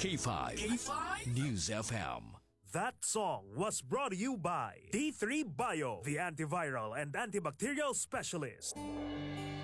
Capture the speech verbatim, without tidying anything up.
K five, K five News F M. That song was brought to you by D three Bio, the antiviral and antibacterial specialist.